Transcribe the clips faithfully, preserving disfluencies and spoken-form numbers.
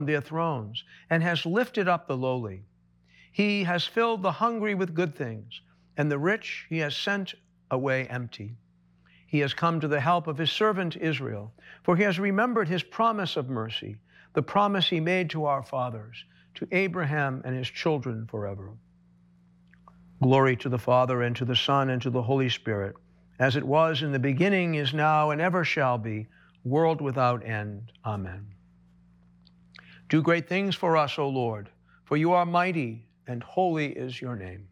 their thrones and has lifted up the lowly. He has filled the hungry with good things, and the rich he has sent away empty. He has come to the help of his servant Israel, for he has remembered his promise of mercy, the promise he made to our fathers, to Abraham and his children forever. Glory to the Father, and to the Son, and to the Holy Spirit, as it was in the beginning, is now, and ever shall be, world without end. Amen. Do great things for us, O Lord, for you are mighty, and holy is your name.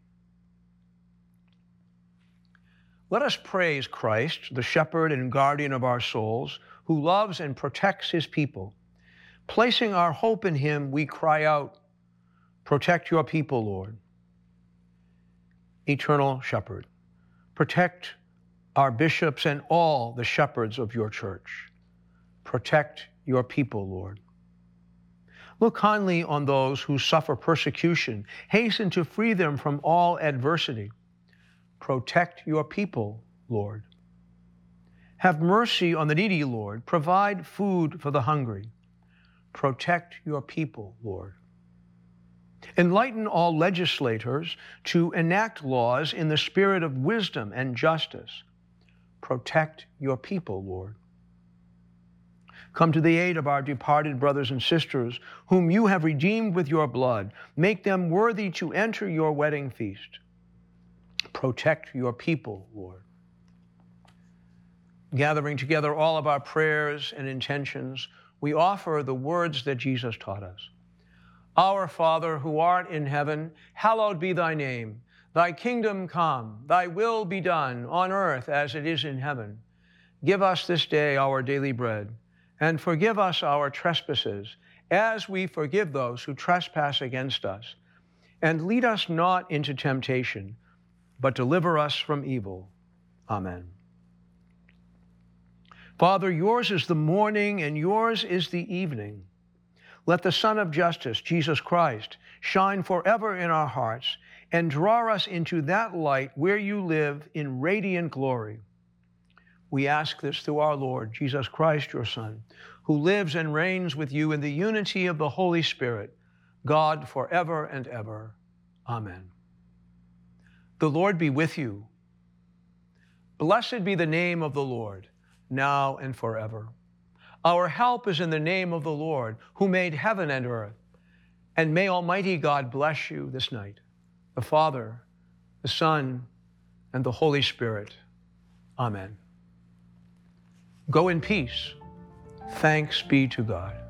Let us praise Christ, the shepherd and guardian of our souls, who loves and protects his people. Placing our hope in him, we cry out, protect your people, Lord. Eternal shepherd, protect our bishops and all the shepherds of your church. Protect your people, Lord. Look kindly on those who suffer persecution. Hasten to free them from all adversity. Protect your people, Lord. Have mercy on the needy, Lord. Provide food for the hungry. Protect your people, Lord. Enlighten all legislators to enact laws in the spirit of wisdom and justice. Protect your people, Lord. Come to the aid of our departed brothers and sisters, whom you have redeemed with your blood. Make them worthy to enter your wedding feast. Protect your people, Lord. Gathering together all of our prayers and intentions, we offer the words that Jesus taught us. Our Father, who art in heaven, hallowed be thy name. Thy kingdom come, thy will be done on earth as it is in heaven. Give us this day our daily bread, and forgive us our trespasses, as we forgive those who trespass against us. And lead us not into temptation, but deliver us from evil. Amen. Father, yours is the morning, and yours is the evening. Let the Son of Justice, Jesus Christ, shine forever in our hearts, and draw us into that light where you live in radiant glory. We ask this through our Lord, Jesus Christ, your Son, who lives and reigns with you in the unity of the Holy Spirit, God forever and ever. Amen. The Lord be with you. Blessed be the name of the Lord, now and forever. Our help is in the name of the Lord, who made heaven and earth. And may Almighty God bless you this night, the Father, the Son, and the Holy Spirit. Amen. Go in peace. Thanks be to God.